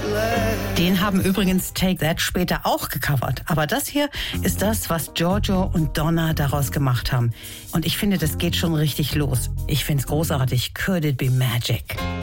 Den haben übrigens Take That später auch gecovert. Aber das hier ist das, was Giorgio und Donna daraus gemacht haben. Und ich finde, das geht schon richtig los. Ich finde es großartig. Could it be magic?